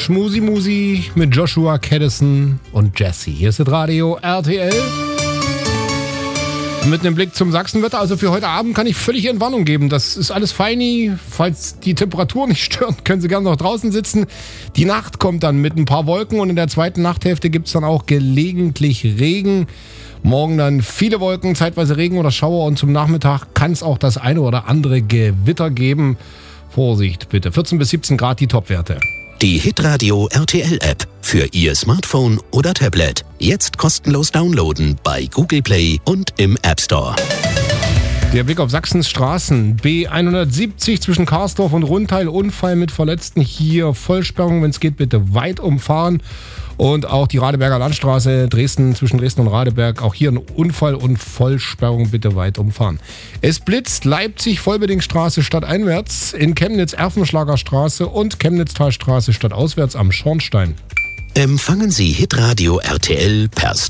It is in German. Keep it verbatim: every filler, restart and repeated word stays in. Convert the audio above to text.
Schmusi Musi mit Joshua Caddison und Jesse. Hier ist das Radio R T L. Mit einem Blick zum Sachsenwetter. Also für heute Abend kann ich völlig Entwarnung geben. Das ist alles feini. Falls die Temperatur nicht stört, können Sie gerne noch draußen sitzen. Die Nacht kommt dann mit ein paar Wolken und in der zweiten Nachthälfte gibt es dann auch gelegentlich Regen. Morgen dann viele Wolken, zeitweise Regen oder Schauer und zum Nachmittag kann es auch das eine oder andere Gewitter geben. Vorsicht bitte. vierzehn bis siebzehn Grad die Topwerte. Die Hitradio R T L App für Ihr Smartphone oder Tablet. Jetzt kostenlos downloaden bei Google Play und im App Store. Der Blick auf Sachsens Straßen. B hundertsiebzig zwischen Karsdorf und Rundteil. Unfall mit Verletzten. Hier Vollsperrung, wenn es geht, bitte weit umfahren. Und auch die Radeberger Landstraße, Dresden, zwischen Dresden und Radeberg. Auch hier ein Unfall und Vollsperrung, bitte weit umfahren. Es blitzt Leipzig, Vollbedingstraße stadteinwärts, in Chemnitz Erfenschlagerstraße und Chemnitztalstraße stadtauswärts am Schornstein. Empfangen Sie Hitradio R T L per